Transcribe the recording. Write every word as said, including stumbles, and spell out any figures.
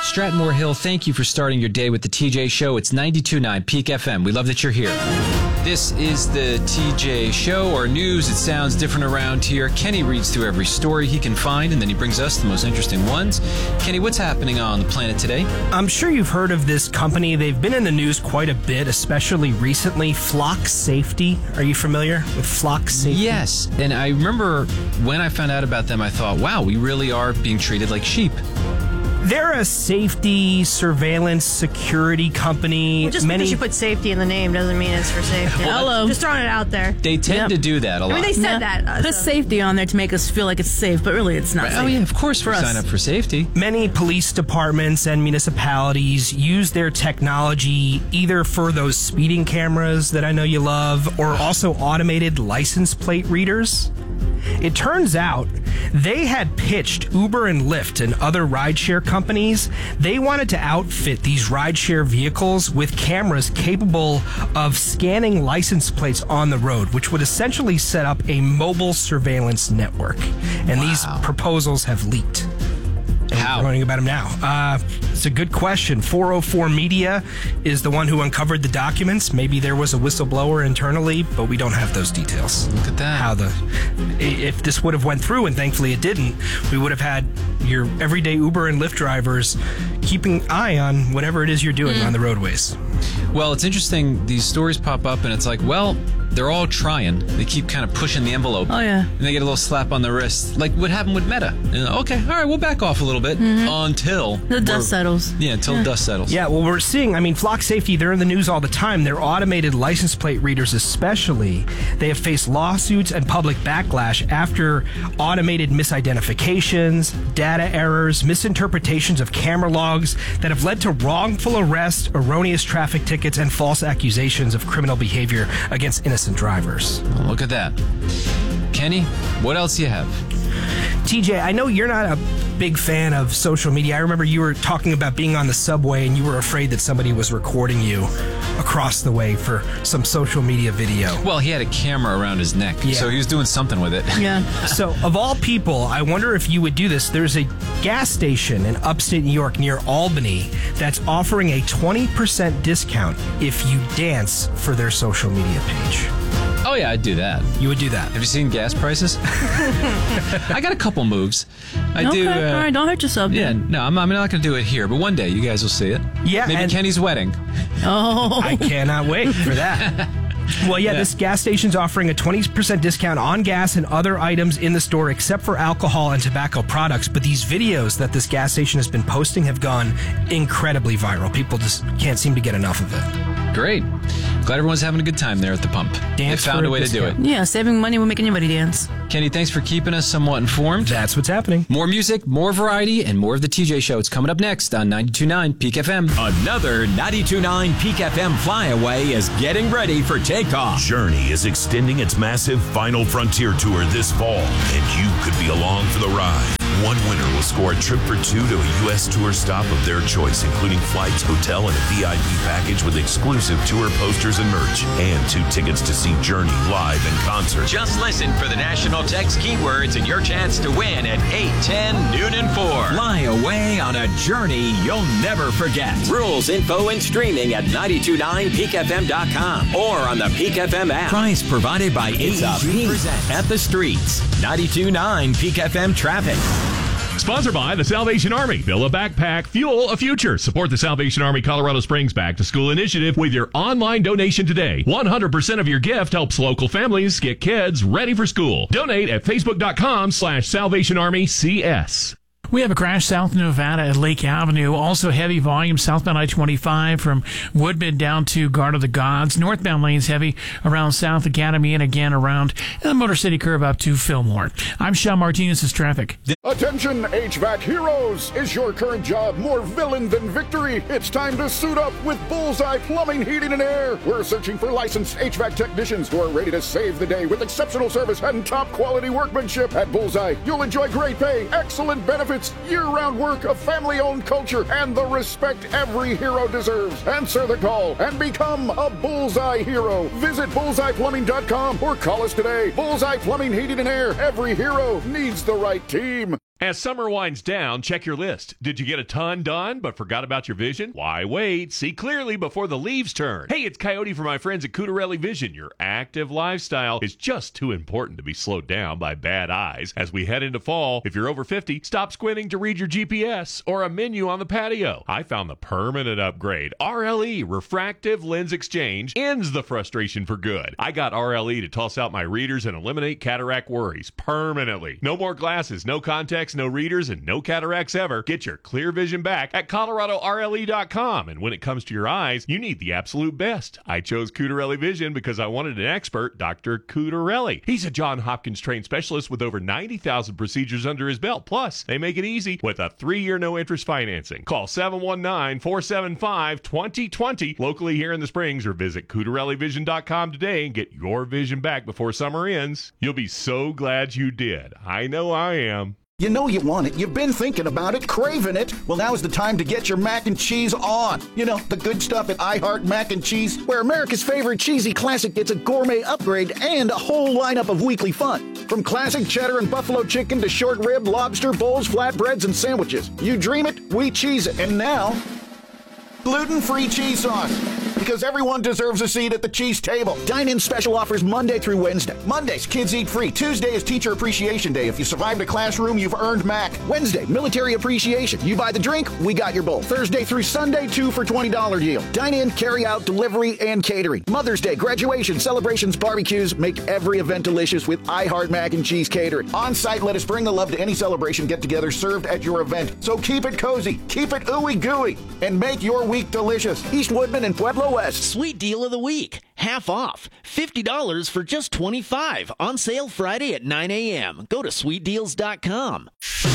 Stratmore Hill, thank you for starting your day with the T J Show. It's ninety-two point nine Peak F M. We love that you're here. This is the T J Show, or news. It sounds different around here. Kenny reads through every story he can find, and then he brings us the most interesting ones. Kenny, what's happening on the planet today? I'm sure you've heard of this company. They've been in the news quite a bit, especially recently. Flock Safety. Are you familiar with Flock Safety? Yes, and I remember when I found out about them, I thought, wow, we really are being treated like sheep. They're a safety, surveillance, security company. Well, just Many... because you put safety in the name doesn't mean it's for safety. Well, Hello. Just throwing it out there. They tend Yep. to do that a lot. I mean, they said No, that. Uh, put so. safety on there to make us feel like it's safe, but really it's not Right. safe. Oh, yeah, of course For we us. sign up for safety. Many police departments and municipalities use their technology either for those speeding cameras that I know you love, or also automated license plate readers. It turns out they had pitched Uber and Lyft and other rideshare companies. They wanted to outfit these rideshare vehicles with cameras capable of scanning license plates on the road, which would essentially set up a mobile surveillance network. And Wow. these proposals have leaked. And How? We're learning about them now. Uh, it's a good question. four oh four Media is the one who uncovered the documents. Maybe there was a whistleblower internally, but we don't have those details. Look at that. How the if this would have went through, and thankfully it didn't, we would have had your everyday Uber and Lyft drivers keeping an eye on whatever it is you're doing on the roadways. Well, it's interesting. These stories pop up, and it's like, well, they're all trying. They keep kind of pushing the envelope. Oh, yeah. And they get a little slap on the wrist. Like what happened with Meta. And, okay, all right, we'll back off a little bit until... The dust we're- settles. Yeah, until dust settles. Yeah, well, we're seeing, I mean, Flock Safety, they're in the news all the time. Their automated license plate readers especially, they have faced lawsuits and public backlash after automated misidentifications, data errors, misinterpretations of camera logs that have led to wrongful arrests, erroneous traffic tickets, and false accusations of criminal behavior against innocent drivers. Look at that. Kenny, what else do you have? T J, I know you're not a big fan of social media. I remember you were talking about being on the subway and you were afraid that somebody was recording you across the way for some social media video. Well, he had a camera around his neck, Yeah. so he was doing something with it. Yeah. So, of all people, I wonder if you would do this. There's a gas station in upstate New York near Albany that's offering a twenty percent discount if you dance for their social media page. Oh, yeah, I'd do that. You would do that. Have you seen gas prices? I got a couple moves. I Okay, do. Uh, all right, don't hurt yourself. Yeah, then. no, I'm, I'm not going to do it here, but one day you guys will see it. Yeah, Maybe and- Kenny's wedding. Oh. I cannot wait for that. Well, yeah, Yeah. this gas station's offering a twenty percent discount on gas and other items in the store except for alcohol and tobacco products. But these videos that this gas station has been posting have gone incredibly viral. People just can't seem to get enough of it. Great. Glad everyone's having a good time there at the pump. Dance they found for a a way to do it. discount. Yeah, saving money will make anybody dance. Kenny, thanks for keeping us somewhat informed. That's what's happening. More music, more variety, and more of the T J Show. It's coming up next on ninety-two point nine Peak F M. Another ninety-two point nine Peak F M flyaway is getting ready for takeoff. Journey is extending its massive Final Frontier tour this fall, and you could be along for the ride. One winner will score a trip for two to a U S tour stop of their choice, including flights, hotel, and a V I P package with exclusive tour posters and merch, and two tickets to see Journey live in concert. Just listen for the national text keywords and your chance to win at eight, ten, noon, and four. Fly away on a journey you'll never forget. Rules, info, and streaming at nine two nine peak f m dot com or on the Peak F M app. Price provided by A E G at the streets. ninety-two point nine Peak F M traffic. Sponsored by the Salvation Army. Fill a backpack, fuel a future. Support the Salvation Army Colorado Springs Back to School initiative with your online donation today. one hundred percent of your gift helps local families get kids ready for school. Donate at facebook.com slash Salvation Army CS. We have a crash south of Nevada at Lake Avenue. Also heavy volume southbound I twenty-five from Woodman down to Guard of the Gods. Northbound lanes heavy around South Academy and again around the Motor City curve up to Fillmore. I'm Sean Martinez. This is traffic. Attention H V A C heroes! Is your current job more villain than victory? It's time to suit up with Bullseye Plumbing, Heating, and Air. We're searching for licensed H V A C technicians who are ready to save the day with exceptional service and top quality workmanship. At Bullseye, you'll enjoy great pay, excellent benefits, year-round work, a family-owned culture, and the respect every hero deserves. Answer the call and become a Bullseye hero. Visit bullseye plumbing dot com or call us today. Bullseye Plumbing, Heating, and Air. Every hero needs the right team. As summer winds down, check your list. Did you get a ton done but forgot about your vision? Why wait? See clearly before the leaves turn. Hey, it's Coyote from my friends at Cutarelli Vision. Your active lifestyle is just too important to be slowed down by bad eyes. As we head into fall, if you're over fifty, stop squinting to read your G P S or a menu on the patio. I found the permanent upgrade. R L E, Refractive Lens Exchange, ends the frustration for good. I got R L E to toss out my readers and eliminate cataract worries permanently. No more glasses, no contacts, no readers, and no cataracts ever. Get your clear vision back at Colorado R L E dot com. And when it comes to your eyes, you need the absolute best. I chose Cutarelli Vision because I wanted an expert, Doctor Cutarelli. He's a Johns Hopkins trained specialist with over ninety thousand procedures under his belt. Plus, they make it easy with a three-year no-interest financing. Call seven one nine, four seven five, two zero two zero locally here in the Springs or visit Cutarelli Vision dot com today and get your vision back before summer ends. You'll be so glad you did. I know I am. You know you want it. You've been thinking about it, craving it. Well, now's the time to get your mac and cheese on. You know, the good stuff at I Heart Mac and Cheese, where America's favorite cheesy classic gets a gourmet upgrade and a whole lineup of weekly fun. From classic cheddar and buffalo chicken to short rib, lobster, bowls, flatbreads, and sandwiches. You dream it, we cheese it. And now, gluten-free cheese sauce. Because everyone deserves a seat at the cheese table. Dine-in special offers Monday through Wednesday. Mondays, kids eat free. Tuesday is Teacher Appreciation Day. If you survived a classroom, you've earned Mac. Wednesday, Military Appreciation. You buy the drink, we got your bowl. Thursday through Sunday, two for twenty dollars deal. Dine-in, carry-out, delivery, and catering. Mother's Day, graduation, celebrations, barbecues. Make every event delicious with I Heart Mac and Cheese Catering. On-site, let us bring the love to any celebration get-together served at your event. So keep it cozy, keep it ooey-gooey, and make your week delicious. East Woodman and Pueblo West. Sweet deal of the week. Half off. fifty dollars for just twenty-five dollars. On sale Friday at nine a.m. Go to sweet deals dot com.